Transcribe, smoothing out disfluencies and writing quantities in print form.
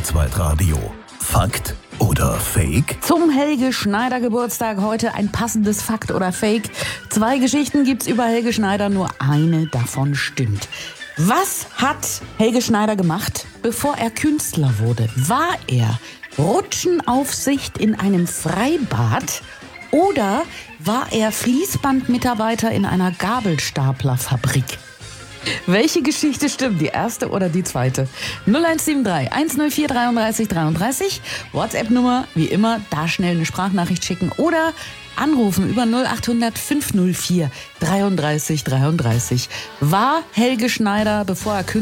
Kurzweltradio. Fakt oder Fake? Zum Helge Schneider Geburtstag heute ein passendes Fakt oder Fake. 2 Geschichten gibt's über Helge Schneider, nur eine davon stimmt. Was hat Helge Schneider gemacht, bevor er Künstler wurde? War er Rutschenaufsicht in einem Freibad oder war er Fließbandmitarbeiter in einer Gabelstaplerfabrik? Welche Geschichte stimmt? Die erste oder die zweite? 0173 104 33 33. WhatsApp-Nummer, wie immer, da schnell eine Sprachnachricht schicken oder anrufen über 0800 504 33 33. War Helge Schneider, bevor er